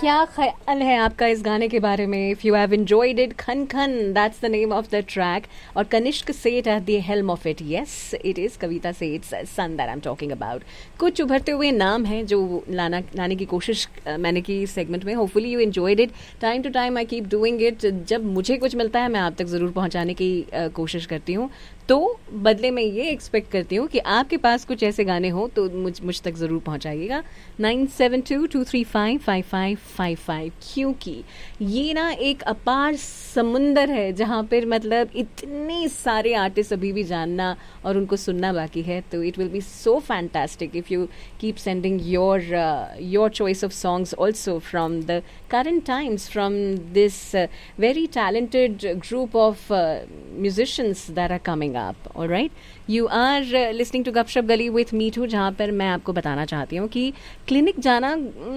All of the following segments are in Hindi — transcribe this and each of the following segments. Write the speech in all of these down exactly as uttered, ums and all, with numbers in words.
क्या ख्याल है आपका इस गाने के बारे में? If you have enjoyed it, खन खन, that's the name of the track, और कनिष्क सेठ at the helm of it. Yes, it is Kavita सेठ's sun that I am talking about. कुछ उभरते हुए नाम हैं जो लाना लाने की कोशिश uh, मैंने की इस सेगमेंट में. Hopefully you enjoyed it. Time to time I keep doing it. जब मुझे कुछ मिलता है मैं आप तक ज़रूर पहुंचाने की uh, कोशिश करती हूँ. तो बदले में ये एक्सपेक्ट करती हूँ कि आपके पास कुछ ऐसे गाने हो तो मुझ मुझ तक ज़रूर पहुँचाइएगा. Nine seven to to three five five five five five, क्योंकि ये ना एक अपार समुंदर है जहाँ पर मतलब इतने सारे आर्टिस्ट अभी भी जानना और उनको सुनना बाकी है. तो it will be so fantastic if you keep sending your your choice of songs also from the current times, from this uh, very talented group of uh, musicians that are coming up. All right, you are uh, listening to Gupshup Gali with me too, जहाँ पर मैं आपको बताना चाहती हूँ कि क्लिनिक जाना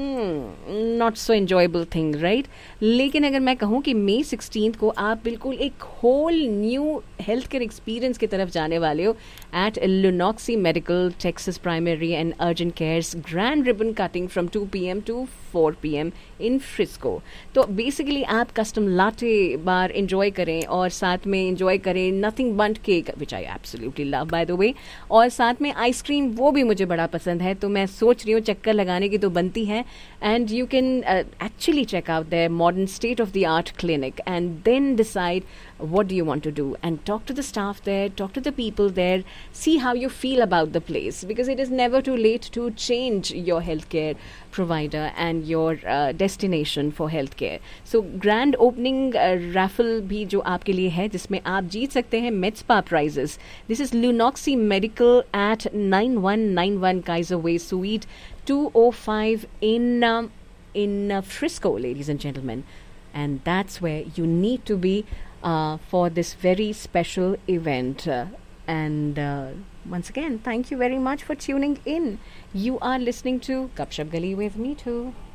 not so enjoyable thing, right. लेकिन अगर मैं कहूँ कि मई सिक्सटीन को आप बिल्कुल एक whole new health care experience की तरफ जाने वाले हो eight लुनॉक्सी medical Texas primary and urgent cares grand ribbon cutting from to P M to four P M in Frisco. तो बेसिकली आप कस्टम लाटे बार इंजॉय करें और साथ में इंजॉय करें nothing but cake, which I absolutely love by the way, और साथ में आइसक्रीम, वो भी मुझे बड़ा पसंद है. तो मैं सोच रही हूँ चक्कर लगाने की तो बनती है. And you can actually check out there modern state of the art clinic and then decide what do you want to do, and talk to the staff there, talk to the people there, see how you feel about the place, because it is never too late to change your healthcare provider and your uh, destination for healthcare. So grand opening uh, raffle भी जो आपके लिए है जिसमें आप जीत सकते हैं Medspa prizes. This is Lunoxi Medical at nine one nine one Kaiser Way Suite two oh five in um, in uh, Frisco, ladies and gentlemen, and that's where you need to be Uh, for this very special event. Uh, and uh, once again, thank you very much for tuning in. You are listening to Gupshup Gali with me too.